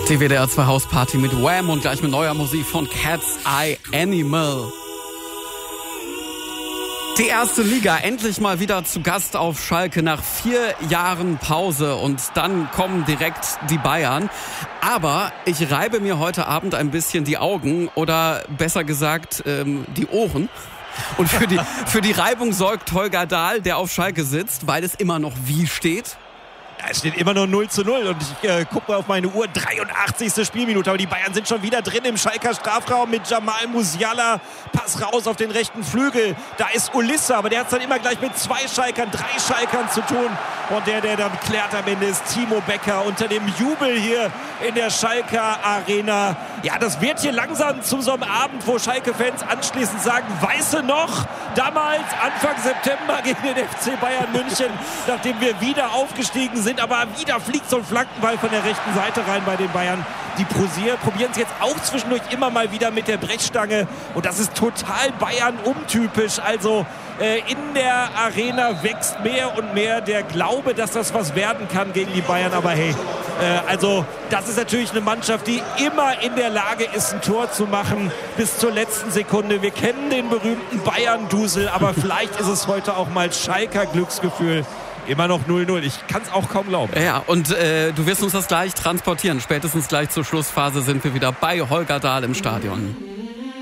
Die WDR 2 Hausparty mit Wham und gleich mit neuer Musik von Cat's Eye Animal. Die erste Liga endlich mal wieder zu Gast auf Schalke nach 4 Jahren Pause und dann kommen direkt die Bayern. Aber ich reibe mir heute Abend ein bisschen die Augen oder besser gesagt die Ohren. Und für die Reibung sorgt Holger Dahl, der auf Schalke sitzt, weil es immer noch wie steht. Es steht immer noch 0:0 und ich gucke mal auf meine Uhr, 83. Spielminute, aber die Bayern sind schon wieder drin im Schalker Strafraum mit Jamal Musiala, Pass raus auf den rechten Flügel, da ist Ulisse, aber der hat es dann immer gleich mit 2 Schalkern, 3 Schalkern zu tun und der dann klärt am Ende ist Timo Becker unter dem Jubel hier in der Schalker Arena. Ja, das wird hier langsam zu so einem Abend, wo Schalke-Fans anschließend sagen, weißt du noch, damals Anfang September gegen den FC Bayern München, nachdem wir wieder aufgestiegen sind, aber wieder fliegt so ein Flankenball von der rechten Seite rein bei den Bayern. Die probieren es jetzt auch zwischendurch immer mal wieder mit der Brechstange und das ist total Bayern untypisch. Also in der Arena wächst mehr und mehr der Glaube, dass das was werden kann gegen die Bayern. Aber hey, also das ist natürlich eine Mannschaft, die immer in der Lage ist, ein Tor zu machen bis zur letzten Sekunde. Wir kennen den berühmten Bayern-Dusel, aber vielleicht ist es heute auch mal Schalker Glücksgefühl. Immer noch 0:0. Ich kann es auch kaum glauben. Ja, und du wirst uns das gleich transportieren. Spätestens gleich zur Schlussphase sind wir wieder bei Holger Dahl im Stadion.